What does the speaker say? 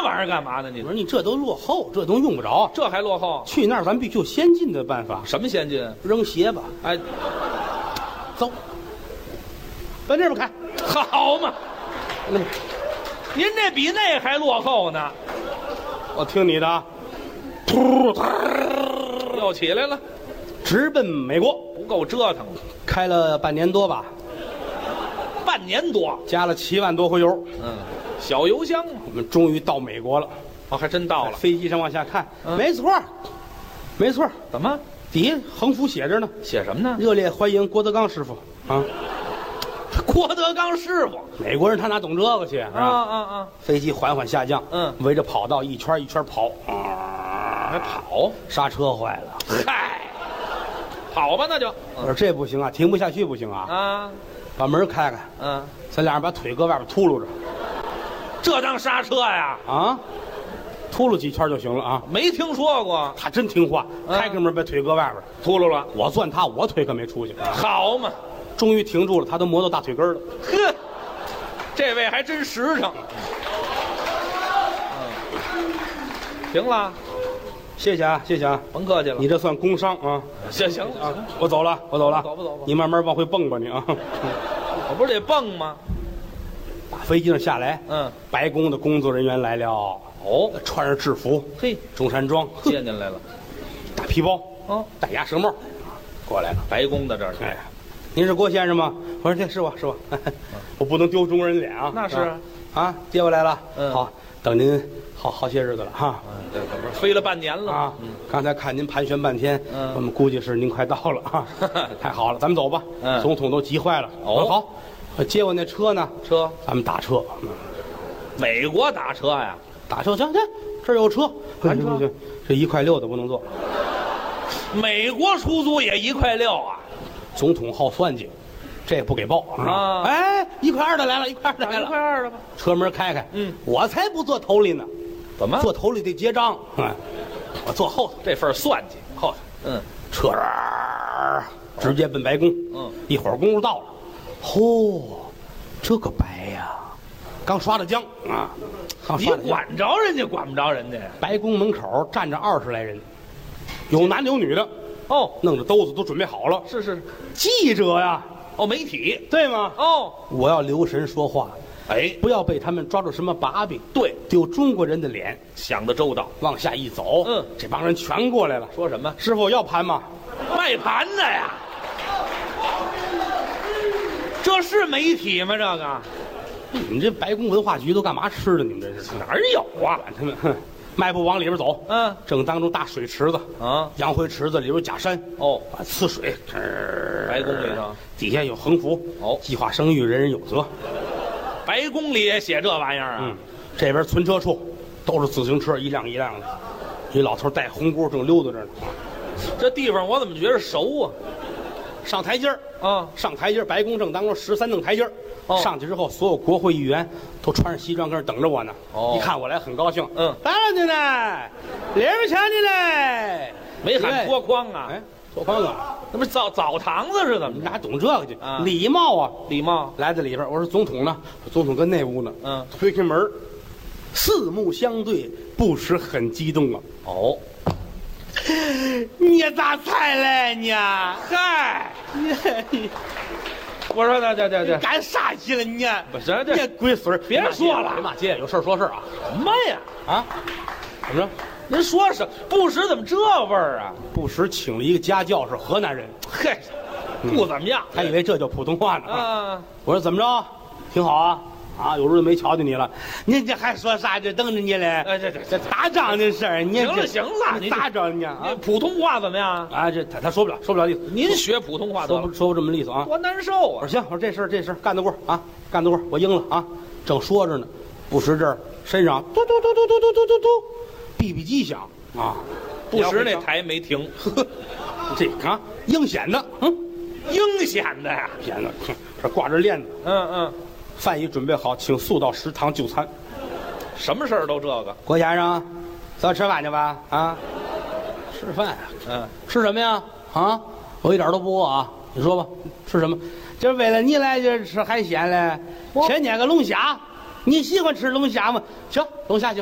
玩意儿干嘛呢？你我说你这都落后，这东西用不着。 这还落后？ 去那儿咱必须有先进的办法。 什么先进？ 扔鞋吧， 哎， 走，奔这边开。 好嘛， 那您这比那还落后呢。 我听你的啊，突又起来了， 直奔美国， 不够折腾了， 开了半年多吧， 半年多， 加了7万多回油。 小油箱嘛。 我们终于到美国了。 哦，还真到了。 飞机上往下看，没错儿，没错儿， 怎么底下横幅写着呢， 写什么呢？ 热烈欢迎郭德纲师傅啊！ 郭德纲师傅美国人他哪懂这个去啊！ 飞机缓缓下降，围着跑道一圈一圈跑， 还跑， 刹车坏了， 嗨，跑吧那就。 我说这不行啊，停不下去不行啊！把门开开，咱俩人把腿搁外边秃噜着， 这当刹车呀？ 啊，秃噜几圈就行了啊！ 没听说过。 他真听话，开开门把腿搁外边， 秃噜了。 我攥他，我腿可没出去。 好嘛， 终于停住了，他都磨到大腿根了。 呵，这位还真实诚。行了， 谢谢啊，谢谢啊， 甭客气了。 你这算工伤啊！ 行了啊， 我走了，我走了， 走吧。 你慢慢往回蹦吧，你啊！ 我不是得蹦吗？ 打飞机上下来，白宫的工作人员来了， 哦， 穿着制服， 嘿， 中山装， 接进来了， 大皮包，戴鸭舌帽，过来了。 白宫的这是。 哎，您是郭先生吗？我说这是我，是我，我不能丢中国人脸啊。 那是啊，接过来了。好，等您好些日子了哈。 这可不是飞了半年了啊。刚才看您盘旋半天，我们估计是您快到了啊。太好了，咱们走吧。总统都急坏了。哦，好，接我那车呢？ 车， 咱们打车。 美国打车呀？ 打车，行，这儿有车，行，这1.6块的不能坐。 美国出租也1.6块啊？ 总统好算计，这不给报啊！哎，1.2块的来了，1.2块的来了，1.2块的吧？车门开开，我才不坐头里呢。 怎么？ 坐头里得结账，我坐后头， 这份算计。 后头，车直接奔白宫。一会儿功夫到了，嚯，这个白呀，刚刷的浆啊！ 你管着人家，管不着人家呀？ 白宫门口站着20来人，有男的有女的。 哦， 弄着兜子都准备好了。 是记者呀， 媒体对吗？我要留神说话，不要被他们抓住什么把柄。 对， 丢中国人的脸， 想得周到。 往下一走，这帮人全过来了。 说什么？ 师傅要盘吗？ 卖盘的呀？这是媒体吗？这个？ 你们这白宫文化局都干嘛吃的？你们这是哪儿有啊？ 他们迈步往里边走，正当中大水池子洋灰池子里边假山，呲水， 白宫里头底下有横幅，计划生育，人人有责。 白宫里也写这玩意儿啊？ 这边存车处都是自行车，一辆一辆的，一老头戴红箍正溜达着呢。 这地方我怎么觉得熟啊？ 上台阶儿上台阶儿，白宫正当中13弄台阶儿。上去之后，所有国会议员都穿着西装跟那等着我呢。一看我来，很高兴。来了你呢，里边瞧你嘞， 没喊脱筐啊？ 脱筐啊？ 那不是澡堂子似的？ 你哪懂这个去？礼貌啊， 礼貌。 来在里边，我说总统呢？总统跟那屋呢。推开门，四目相对，不时很激动啊。你咋才来呢？嗨，你。 我说这干啥去了你？ 不是你龟孙儿， 别说了， 别骂街，有事说事啊。 什么呀？ 怎么着？ 您说什么？不时怎么这味儿啊？ 不时请了一个家教，是河南人。 嘿，不怎么样， 还以为这叫普通话呢。我说怎么着？挺好啊。有日子没瞧见你了，你这还说啥？这等着你嘞。这打仗的事儿，你行了， 你咋着呢？ 普通话怎么样？ 这他说不了意思。 您学普通话说不这么意思啊？ 多难受啊！ 我说行，我说这事干得过啊，干得过，我应了啊。正说着呢，不时这儿身上嘟嘟嘟嘟嘟嘟嘟嘟嘟，BB 机响啊。 不时那台没停， 这应显的， 应显的呀， 显的，这挂着链子，饭已准备好，请速到食堂就餐。 什么事儿都这个。 郭先生，咱吃饭去吧？吃饭。吃什么呀？我一点都不饿啊。你说吧，吃什么？这为了你来这吃海鲜嘞。先捏个龙虾，你喜欢吃龙虾吗？行，龙虾行。